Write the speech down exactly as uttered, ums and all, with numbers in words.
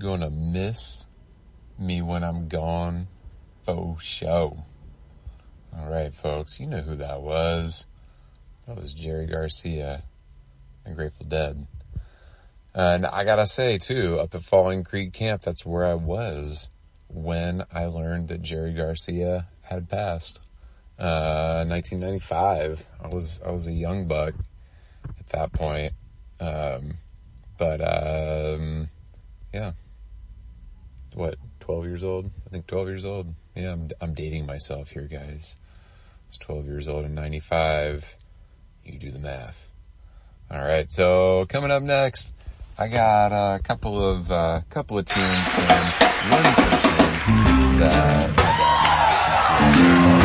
gonna miss me when I'm gone, faux show. All right, folks, you know who that was. That was Jerry Garcia, the Grateful Dead. And I gotta say, too, up at Falling Creek Camp, that's where I was when I learned that Jerry Garcia had passed. Uh, nineteen ninety-five. I was I was a young buck at that point. Um, but, um, yeah. What, twelve years old? I think twelve years old. Yeah, I'm, I'm dating myself here, guys. I was twelve years old in ninety-five. You do the math. All right, so coming up next, I got a couple of uh, couple of tunes from one person that